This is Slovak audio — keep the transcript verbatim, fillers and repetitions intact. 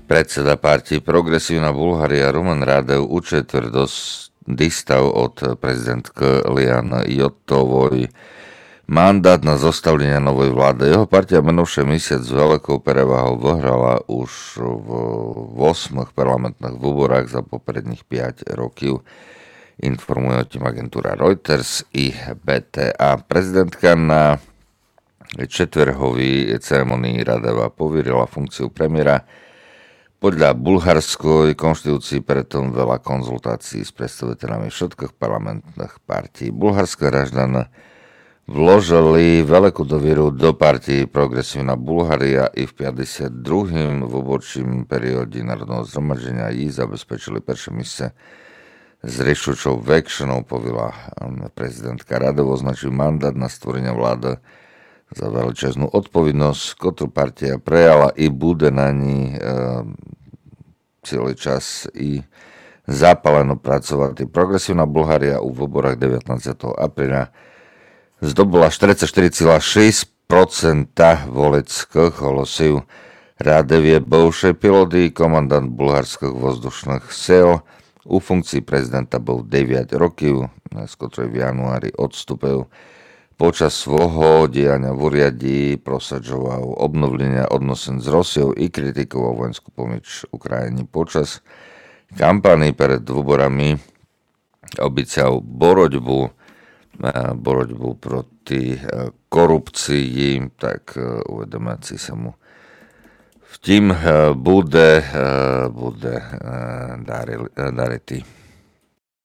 Predseda partии Progresívna Bulharia Rumen Radev učetvrdo distav od prezidentke Lian Jotovoj mandát na zostavlenie novej vlády. Jeho partia minulší mesiac s veľkou prevahou vyhrala už v ôsmich parlamentných výborách za popredných päť rokov. Informuje o tým agentúra Reuters i bé té á. Prezidentka na četverhovej ceremonii Radeva povierila funkciu premiéra. Podľa bulharskej konštitúcii preto veľa konzultácií s predstaviteľami všetkých parlamentných partí. Bulharské raždane vložili veľkú dôveru do partí Progresívna Bulharia i v päťdesiat druhom výborčím perióde Národného zhromaždenia jí zabezpečili prvé mieste s riešučou väčšinou, povila prezidentka. Radev označil mandát na stvorenie vlády za veľčeznú odpovednosť, ktorú partia prejala i bude na ní e, celý čas i zapáleno pracovať. Progresívna Bulharia u výborách devätnásteho apríla zdobila štyridsaťštyri celá šesť percenta voleckých hlasov. Radev je bivší pilot i komandant bulharských vzdušných síl. U funkcii prezidenta bol deväť rokov, z ktorej v januári odstúpil. Počas svojho diania v úrade prosadzoval obnovlenie odnosen s Rusiou i kritikoval vojenskú pomoc Ukrajine. Počas kampány pred výborami obiecal boroďbu, boroďbu proti korupcii, tak uvedomáci sa mu v tým bude, bude darili.